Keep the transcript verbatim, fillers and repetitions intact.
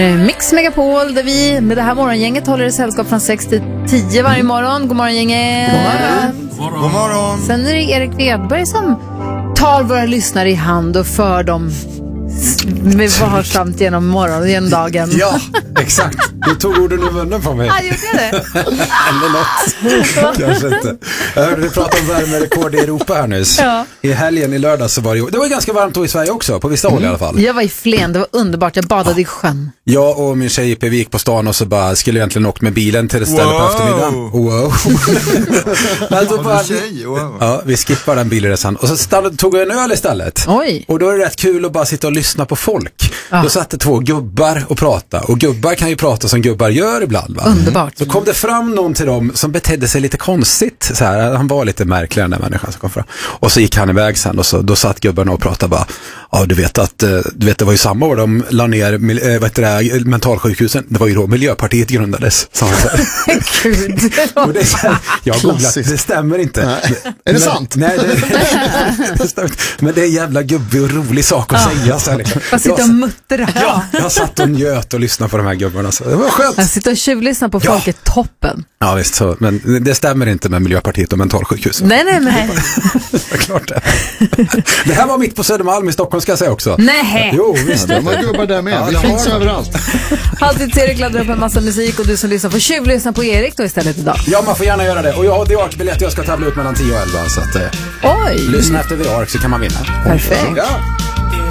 Mix Megapol där vi med det här morgongänget håller i sällskap från sex till tio varje morgon. God morgon gänget. God morgon. God morgon. Sen är det Erik Wedberg som tar våra lyssnare i hand och för dem med varsamt genom morgonen, genom dagen. Ja, exakt. Du tog orden ur munnen på mig. Ja, gjorde jag det? Eller något. Kanske inte. Jag hörde dig prata om värmerekord i Europa här nyss. Ja. I helgen, i lördag så var det... Det var ganska varmt då i Sverige också, på vissa mm. håll i alla fall. Jag var i Flen, det var underbart. Jag badade ja. i sjön. Jag och min tjej P V gick på stan och så bara skulle egentligen åkt med bilen till det stället wow. på eftermiddagen. Wow. alltså bara, vi, wow. Ja, vi skippade den bilresan. Och så stannade, tog jag en öl istället. Oj. Och då är det rätt kul att bara sitta och lyssna på folk. Ja. Då satt det två gubbar och pratade. Och gubbar kan ju prata som gubbar gör ibland, va? Underbart. Så kom det fram någon till dem som betedde sig lite konstigt. Så här, han var lite märkligare den där människan som kom fram. Och så gick han iväg sen och så, då satt gubbarna och pratade bara. Ja, du vet att du vet, det var ju samma år de la ner äh, vad heter det, mentalsjukhusen. Det var ju då Miljöpartiet grundades. Gud. Och det, jag googlat, det stämmer inte. Nej. Men, är det sant? Nej, det, det stämmer inte. Men det är en jävla gubbig och rolig sak att ja. säga. Liksom. Jag sitter och muttrar. Ja, jag satt och njöt och lyssnade på de här gubbarna. Så det var skönt. Jag sitter och tjuvlyssnar på folk ja. är toppen. Ja, visst. Så, men det stämmer inte med Miljöpartiet och mentalsjukhusen. Nej, nej, nej. Det är klart det. Det här var mitt på Södermalm i Stockholm, ska jag säga också. Nej. Jo, visst. Ja, de har gubbar där med. Ja, det finns överallt. Alltid Erik laddar upp en massa musik och du som lyssnar får tjuvlyssna på Erik då istället idag. Ja, man får gärna göra det. Och jag har The Ark-biljett jag ska tävla ut mellan tio och elva. Så att, Oj. lyssna efter The Ark så kan man vinna. Perfekt. Ja.